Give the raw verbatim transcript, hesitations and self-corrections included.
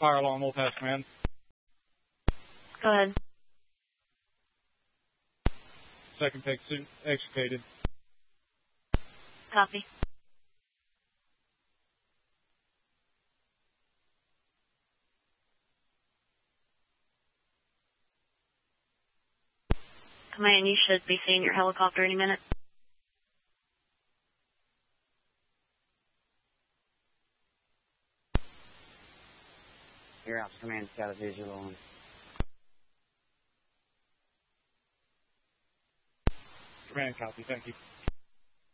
Fire alarm, all pass command. Go ahead. Second take suit extricated. Copy. Command, you should be seeing your helicopter any minute. Your Ops Command's got a visual on. Command, copy. Thank you.